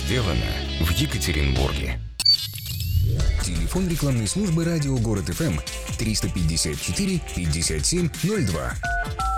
сделано в Екатеринбурге. Телефон рекламной службы радио Город ФМ 354 57 02.